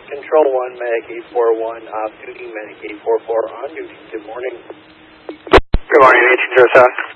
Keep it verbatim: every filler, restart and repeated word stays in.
Control one, Medic eight four one, off duty, Medic eight four four on duty. Good morning. Good morning, eighteen zero seven.